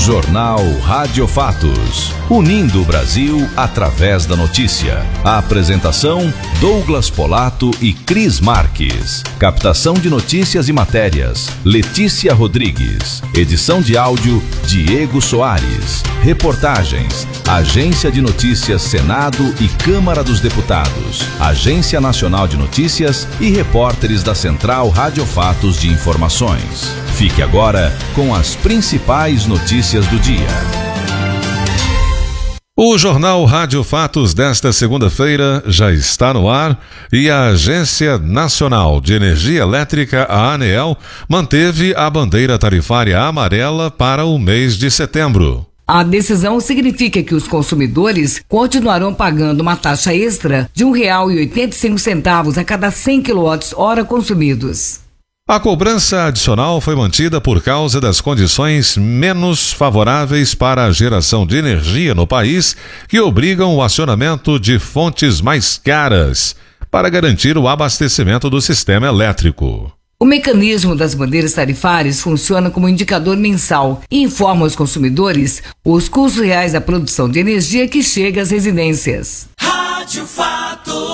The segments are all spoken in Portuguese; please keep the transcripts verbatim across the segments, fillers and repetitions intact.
Jornal Rádio Fatos, unindo o Brasil através da notícia. A apresentação, Douglas Polato e Cris Marques. Captação de notícias e matérias, Letícia Rodrigues. Edição de áudio, Diego Soares. Reportagens, Agência de Notícias Senado e Câmara dos Deputados, Agência Nacional de Notícias e repórteres da Central Rádio Fatos de Informações. Fique agora com as principais notícias do dia. O Jornal Rádio Fatos desta segunda-feira já está no ar e a Agência Nacional de Energia Elétrica, a ANEEL, manteve a bandeira tarifária amarela para o mês de setembro. A decisão significa que os consumidores continuarão pagando uma taxa extra de um real e oitenta e cinco centavos a cada cem quilowatts-hora consumidos. A cobrança adicional foi mantida por causa das condições menos favoráveis para a geração de energia no país, que obrigam o acionamento de fontes mais caras para garantir o abastecimento do sistema elétrico. O mecanismo das bandeiras tarifárias funciona como indicador mensal e informa aos consumidores os custos reais da produção de energia que chega às residências. Rádio Fatos.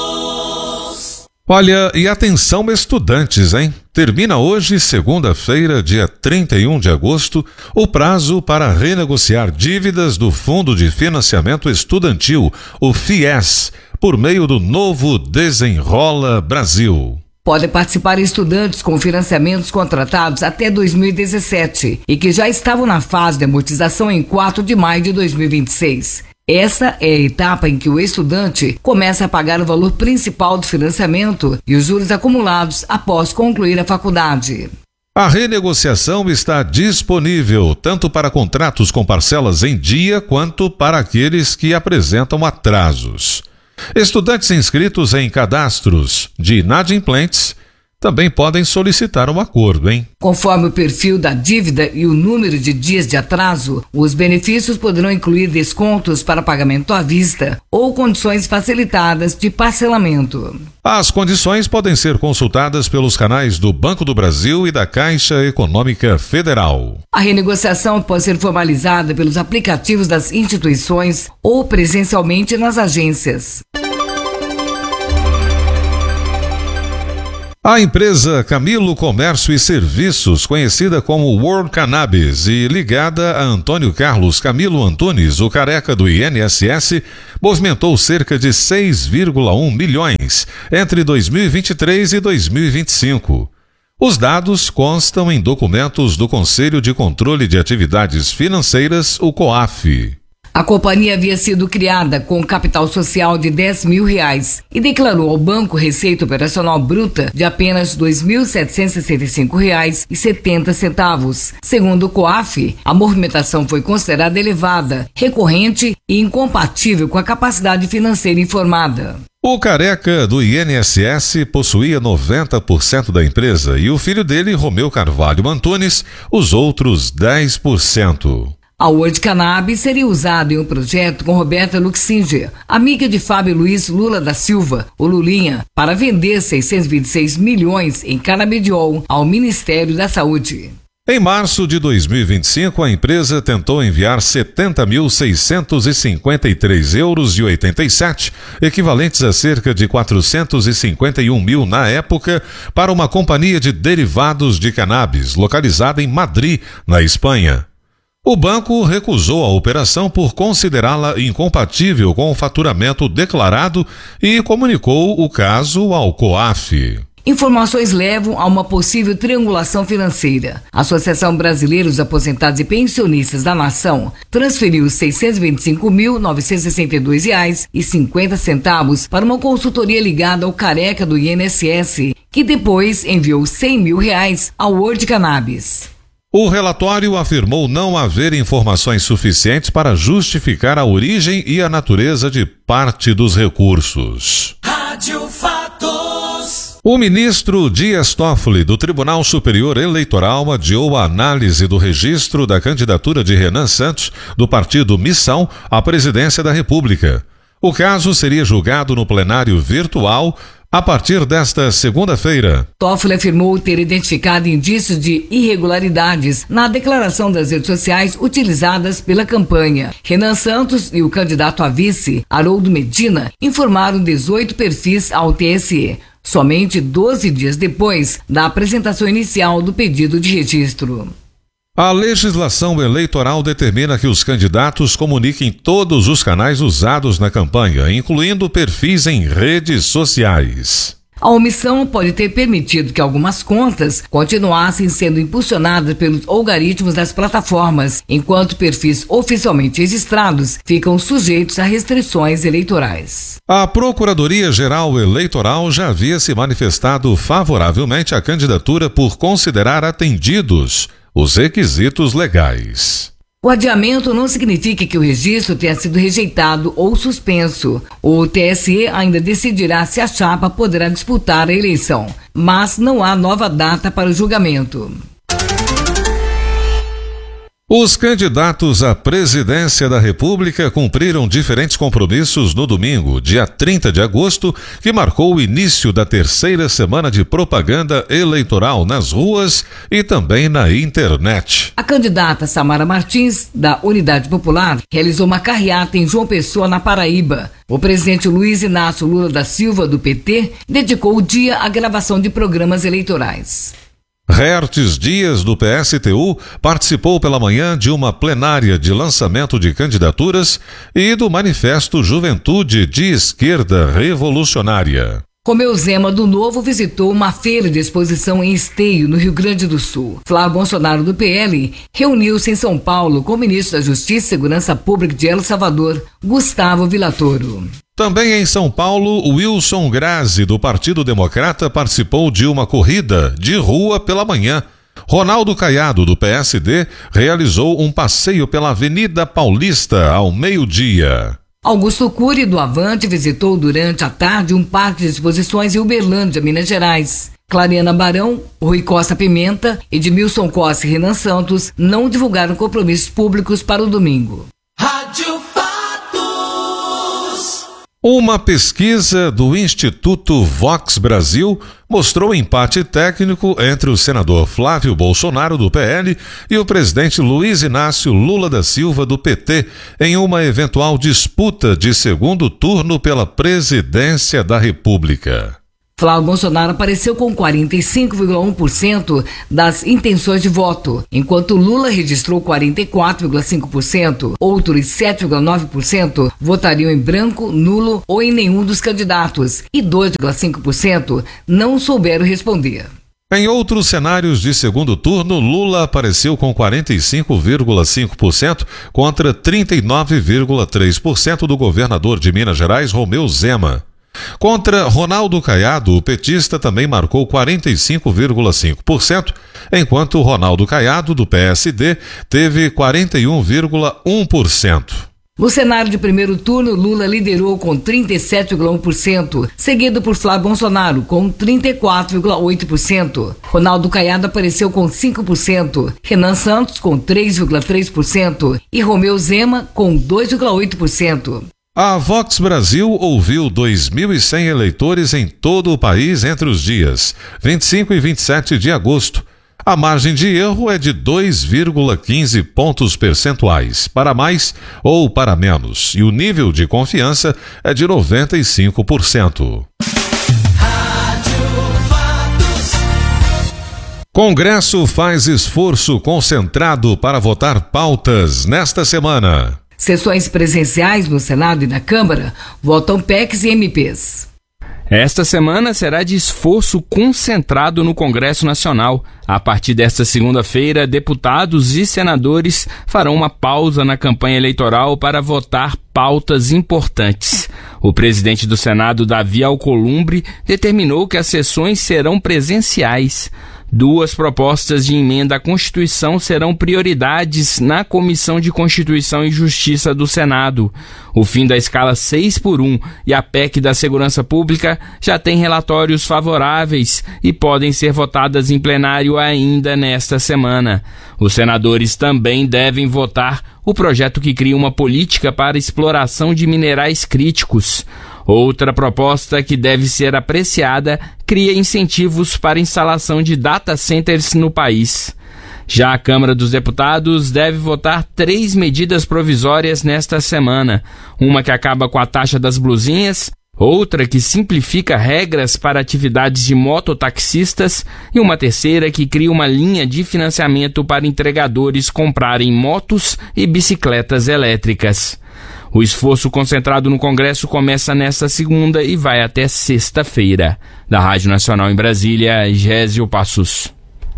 Olha, e atenção estudantes, hein? Termina hoje, segunda-feira, dia trinta e um de agosto, o prazo para renegociar dívidas do Fundo de Financiamento Estudantil, o FIES, por meio do novo Desenrola Brasil. Podem participar estudantes com financiamentos contratados até dois mil e dezessete e que já estavam na fase de amortização em quatro de maio de dois mil e vinte e seis. Essa é a etapa em que o estudante começa a pagar o valor principal do financiamento e os juros acumulados após concluir a faculdade. A renegociação está disponível tanto para contratos com parcelas em dia quanto para aqueles que apresentam atrasos. Estudantes inscritos em cadastros de inadimplentes também podem solicitar um acordo, hein? Conforme o perfil da dívida e o número de dias de atraso, os benefícios poderão incluir descontos para pagamento à vista ou condições facilitadas de parcelamento. As condições podem ser consultadas pelos canais do Banco do Brasil e da Caixa Econômica Federal. A renegociação pode ser formalizada pelos aplicativos das instituições ou presencialmente nas agências. A empresa Camilo Comércio e Serviços, conhecida como World Cannabis e ligada a Antônio Carlos Camilo Antunes, o careca do I N S S, movimentou cerca de seis vírgula um milhões entre dois mil e vinte e três e dois mil e vinte e cinco. Os dados constam em documentos do Conselho de Controle de Atividades Financeiras, o COAF. A companhia havia sido criada com capital social de dez mil reais e declarou ao banco receita operacional bruta de apenas dois mil setecentos e sessenta e cinco reais e setenta centavos. Segundo o COAF, a movimentação foi considerada elevada, recorrente e incompatível com a capacidade financeira informada. O careca do I N S S possuía noventa por cento da empresa e o filho dele, Romeu Carvalho Antunes, os outros dez por cento. A World Cannabis seria usado em um projeto com Roberta Luxinger, amiga de Fábio Luiz Lula da Silva, o Lulinha, para vender seiscentos e vinte e seis milhões em canabidiol ao Ministério da Saúde. Em março de dois mil e vinte e cinco, a empresa tentou enviar setenta mil seiscentos e cinquenta e três euros e oitenta e sete, equivalentes a cerca de quatrocentos e cinquenta e um mil na época, para uma companhia de derivados de cannabis localizada em Madrid, na Espanha. O banco recusou a operação por considerá-la incompatível com o faturamento declarado e comunicou o caso ao COAF. Informações levam a uma possível triangulação financeira. A Associação Brasileira dos Aposentados e Pensionistas da Nação transferiu seiscentos e vinte e cinco mil novecentos e sessenta e dois reais e cinquenta centavos para uma consultoria ligada ao careca do I N S S, que depois enviou cem mil reais ao World Cannabis. O relatório afirmou não haver informações suficientes para justificar a origem e a natureza de parte dos recursos. Rádio Fatos. O ministro Dias Toffoli, do Tribunal Superior Eleitoral, adiou a análise do registro da candidatura de Renan Santos, do partido Missão, à presidência da República. O caso seria julgado no plenário virtual A partir desta segunda-feira, Toffoli afirmou ter identificado indícios de irregularidades na declaração das redes sociais utilizadas pela campanha. Renan Santos e o candidato a vice, Haroldo Medina, informaram dezoito perfis ao T S E, somente doze dias depois da apresentação inicial do pedido de registro. A legislação eleitoral determina que os candidatos comuniquem todos os canais usados na campanha, incluindo perfis em redes sociais. A omissão pode ter permitido que algumas contas continuassem sendo impulsionadas pelos algoritmos das plataformas, enquanto perfis oficialmente registrados ficam sujeitos a restrições eleitorais. A Procuradoria-Geral Eleitoral já havia se manifestado favoravelmente à candidatura por considerar atendidos os requisitos legais. O adiamento não significa que o registro tenha sido rejeitado ou suspenso. O T S E ainda decidirá se a chapa poderá disputar a eleição, mas não há nova data para o julgamento. Os candidatos à presidência da República cumpriram diferentes compromissos no domingo, dia trinta de agosto, que marcou o início da terceira semana de propaganda eleitoral nas ruas e também na internet. A candidata Samara Martins, da Unidade Popular, realizou uma carreata em João Pessoa, na Paraíba. O presidente Luiz Inácio Lula da Silva, do P T, dedicou o dia à gravação de programas eleitorais. Reertes Dias, do P S T U, participou pela manhã de uma plenária de lançamento de candidaturas e do Manifesto Juventude de Esquerda Revolucionária. Romeu Zema, do Novo, visitou uma feira de exposição em Esteio, no Rio Grande do Sul. Flávio Bolsonaro, do P L, reuniu-se em São Paulo com o ministro da Justiça e Segurança Pública de El Salvador, Gustavo Villatoro. Também em São Paulo, Wilson Grazi, do Partido Democrata, participou de uma corrida de rua pela manhã. Ronaldo Caiado, do P S D, realizou um passeio pela Avenida Paulista ao meio-dia. Augusto Cury, do Avante, visitou durante a tarde um parque de exposições em Uberlândia, Minas Gerais. Clariana Barão, Rui Costa Pimenta, Edmilson Costa e Renan Santos não divulgaram compromissos públicos para o domingo. Rádio Fatos. Uma pesquisa do Instituto Vox Brasil mostrou empate técnico entre o senador Flávio Bolsonaro, do P L, e o presidente Luiz Inácio Lula da Silva, do P T, em uma eventual disputa de segundo turno pela presidência da República. Flávio Bolsonaro apareceu com quarenta e cinco vírgula um por cento das intenções de voto, enquanto Lula registrou quarenta e quatro vírgula cinco por cento. Outros sete vírgula nove por cento votariam em branco, nulo ou em nenhum dos candidatos, e dois vírgula cinco por cento não souberam responder. Em outros cenários de segundo turno, Lula apareceu com quarenta e cinco vírgula cinco por cento contra trinta e nove vírgula três por cento do governador de Minas Gerais, Romeu Zema. Contra Ronaldo Caiado, o petista também marcou quarenta e cinco vírgula cinco por cento, enquanto Ronaldo Caiado, do P S D, teve quarenta e um vírgula um por cento. No cenário de primeiro turno, Lula liderou com trinta e sete vírgula um por cento, seguido por Flávio Bolsonaro com trinta e quatro vírgula oito por cento. Ronaldo Caiado apareceu com cinco por cento, Renan Santos com três vírgula três por cento e Romeu Zema com dois vírgula oito por cento. A Vox Brasil ouviu dois mil e cem eleitores em todo o país entre os dias vinte e cinco e vinte e sete de agosto. A margem de erro é de dois vírgula quinze pontos percentuais, para mais ou para menos, e o nível de confiança é de noventa e cinco por cento. Congresso faz esforço concentrado para votar pautas nesta semana. Sessões presenciais no Senado e na Câmara votam P E Cs e M Ps. Esta semana será de esforço concentrado no Congresso Nacional. A partir desta segunda-feira, deputados e senadores farão uma pausa na campanha eleitoral para votar pautas importantes. O presidente do Senado, Davi Alcolumbre, determinou que as sessões serão presenciais. Duas propostas de emenda à Constituição serão prioridades na Comissão de Constituição e Justiça do Senado. O fim da escala seis por um e a P E C da Segurança Pública já têm relatórios favoráveis e podem ser votadas em plenário ainda nesta semana. Os senadores também devem votar o projeto que cria uma política para exploração de minerais críticos. Outra proposta que deve ser apreciada cria incentivos para instalação de data centers no país. Já a Câmara dos Deputados deve votar três medidas provisórias nesta semana. Uma que acaba com a taxa das blusinhas, outra que simplifica regras para atividades de mototaxistas e uma terceira que cria uma linha de financiamento para entregadores comprarem motos e bicicletas elétricas. O esforço concentrado no Congresso começa nesta segunda e vai até sexta-feira. Da Rádio Nacional em Brasília, Gésio Passos.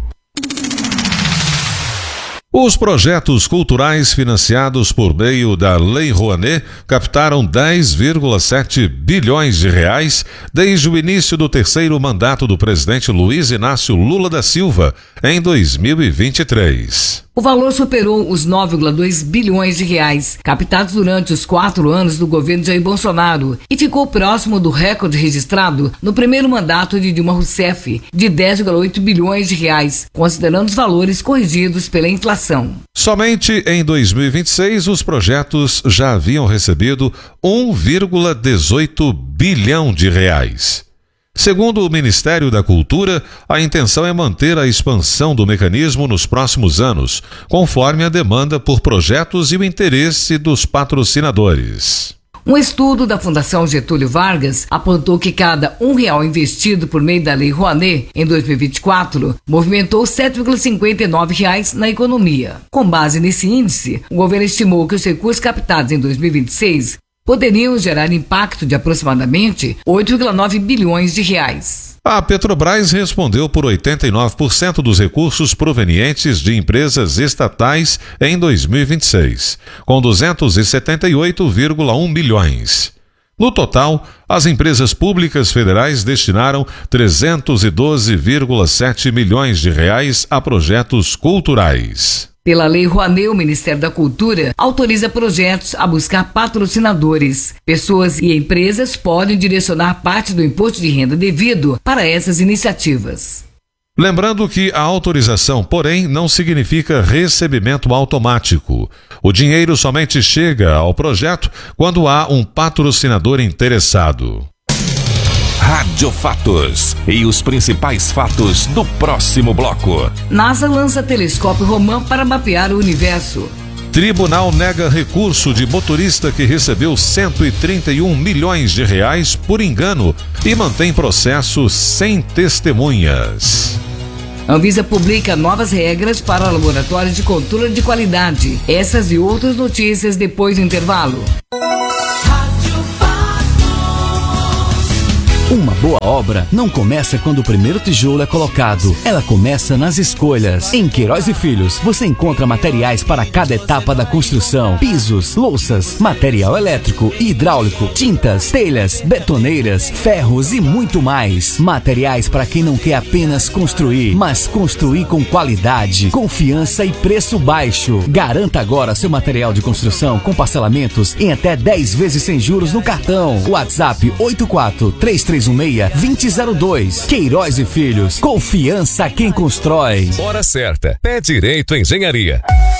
Os projetos culturais financiados por meio da Lei Rouanet captaram dez vírgula sete bilhões de reais desde o início do terceiro mandato do presidente Luiz Inácio Lula da Silva, em dois mil e vinte e três. O valor superou os nove vírgula dois bilhões de reais captados durante os quatro anos do governo Jair Bolsonaro e ficou próximo do recorde registrado no primeiro mandato de Dilma Rousseff, de dez vírgula oito bilhões de reais, considerando os valores corrigidos pela inflação. Somente em dois mil e vinte e seis, os projetos já haviam recebido um vírgula dezoito bilhão de reais. Segundo o Ministério da Cultura, a intenção é manter a expansão do mecanismo nos próximos anos, conforme a demanda por projetos e o interesse dos patrocinadores. Um estudo da Fundação Getúlio Vargas apontou que cada um real investido por meio da Lei Rouanet em dois mil e vinte e quatro movimentou sete vírgula cinquenta e nove reais na economia. Com base nesse índice, o governo estimou que os recursos captados em dois mil e vinte e seis poderiam gerar impacto de aproximadamente oito vírgula nove bilhões de reais. A Petrobras respondeu por oitenta e nove por cento dos recursos provenientes de empresas estatais em dois mil e vinte e seis, com duzentos e setenta e oito vírgula um bilhões. No total, as empresas públicas federais destinaram trezentos e doze vírgula sete milhões de reais a projetos culturais. Pela Lei Rouanet, o Ministério da Cultura autoriza projetos a buscar patrocinadores. Pessoas e empresas podem direcionar parte do imposto de renda devido para essas iniciativas. Lembrando que a autorização, porém, não significa recebimento automático. O dinheiro somente chega ao projeto quando há um patrocinador interessado. Rádio Fatos e os principais fatos do próximo bloco. NASA lança telescópio Roman para mapear o universo. Tribunal nega recurso de motorista que recebeu cento e trinta e um milhões de reais por engano e mantém processo sem testemunhas. Anvisa publica novas regras para laboratórios de controle de qualidade. Essas e outras notícias depois do intervalo. Uma boa obra não começa quando o primeiro tijolo é colocado. Ela começa nas escolhas. Em Queiroz e Filhos, você encontra materiais para cada etapa da construção. Pisos, louças, material elétrico e hidráulico, tintas, telhas, betoneiras, ferros e muito mais. Materiais para quem não quer apenas construir, mas construir com qualidade, confiança e preço baixo. Garanta agora seu material de construção com parcelamentos em até dez vezes sem juros no cartão. WhatsApp oito quatro três três um seis, dois zero zero dois. Queiroz e Filhos. Confiança quem constrói. Hora certa. Pé Direito Engenharia.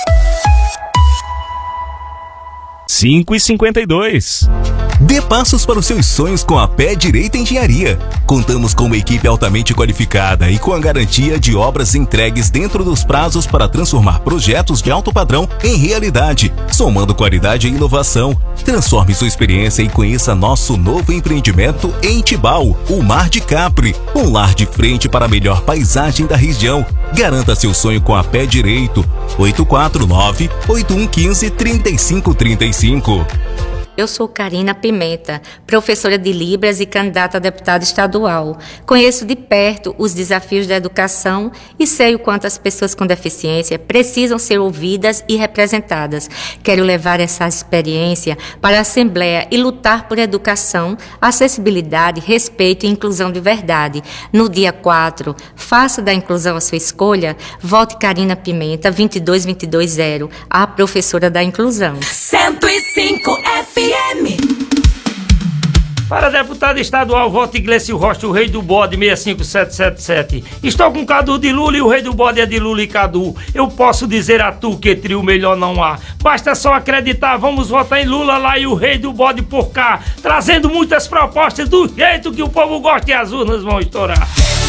cinco e cinquenta e dois. Dê passos para os seus sonhos com a Pé Direito Engenharia. Contamos com uma equipe altamente qualificada e com a garantia de obras entregues dentro dos prazos para transformar projetos de alto padrão em realidade, somando qualidade e inovação. Transforme sua experiência e conheça nosso novo empreendimento em Tibau, o Mar de Capri, um lar de frente para a melhor paisagem da região. Garanta seu sonho com a Pé Direito. oito quatro nove, oito um um cinco, três cinco três cinco. Eu sou Karina Pimenta, professora de Libras e candidata a deputada estadual. Conheço de perto os desafios da educação e sei o quanto as pessoas com deficiência precisam ser ouvidas e representadas. Quero levar essa experiência para a Assembleia e lutar por educação, acessibilidade, respeito e inclusão de verdade. No dia quatro, faça da inclusão a sua escolha. Vote Karina Pimenta, vinte e dois vinte e dois zero, a professora da inclusão. cento e cinco F M. Para deputado estadual, voto Iglesias Rocha, o rei do bode, seis cinco sete sete sete. Estou com Cadu de Lula e o rei do bode é de Lula e Cadu. Eu posso dizer a tu que trio melhor não há. Basta só acreditar, vamos votar em Lula lá e o rei do bode por cá. Trazendo muitas propostas do jeito que o povo gosta e as urnas vão estourar.